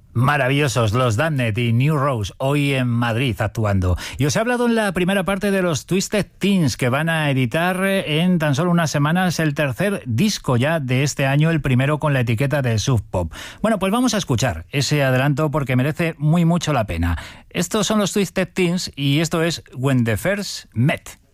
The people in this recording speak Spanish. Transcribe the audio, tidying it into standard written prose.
Maravillosos los Damned y New Rose, hoy en Madrid actuando. Y os he hablado en la primera parte de los Twisted Teens, que van a editar en tan solo unas semanas el tercer disco ya de este año, el primero con la etiqueta de Sub Pop. Bueno, pues vamos a escuchar ese adelanto porque merece mucho la pena. Estos son los Twisted Teens y esto es When the First Met.